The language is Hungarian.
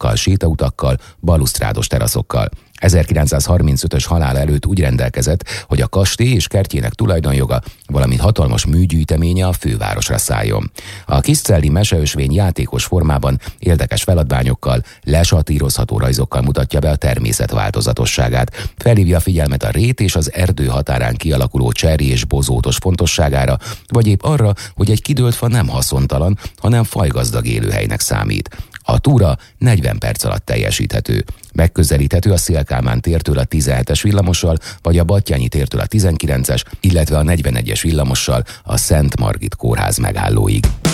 parkokkal, sétautakkal, balusztrádos teraszokkal. 1935-ös halála előtt úgy rendelkezett, hogy a kastély és kertjének tulajdonjoga, valamint hatalmas műgyűjteménye a fővárosra szálljon. A Kiscelli meseösvény játékos formában, érdekes feladványokkal, lesatírozható rajzokkal mutatja be a természet változatosságát, felhívja a figyelmet a rét és az erdő határán kialakuló cserj és bozótos fontosságára, vagy épp arra, hogy egy kidőlt fa nem haszontalan, hanem fajgazdag élőhelynek számít. A túra 40 perc alatt teljesíthető. Megközelíthető a Széll-Kálmán tértől a 17-es villamossal, vagy a Batthyány tértől a 19-es, illetve a 41-es villamossal a Szent Margit kórház megállóig.